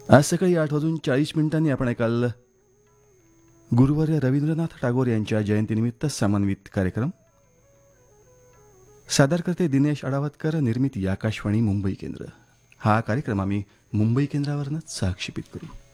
आज सकाळी 8:40 आपण ऐकाल गुरुवर्य रवींद्रनाथ टागोर यांच्या जयंतीनिमित्त समन्वित कार्यक्रम. सादर करते दिनेश अडावतकर. निर्मिती आकाशवाणी मुंबई केंद्र. हा कार्यक्रम आम्ही मुंबई केंद्रावरच साक्षीपित करू.